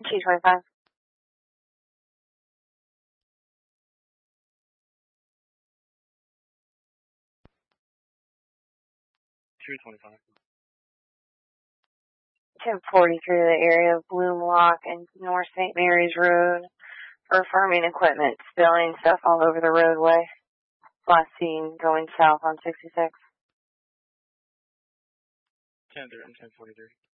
T25. 225. 1040 through the area of Bloomlock and North St. Mary's Road for farming equipment spilling stuff all over the roadway. Last seen going south on 66. 10-43.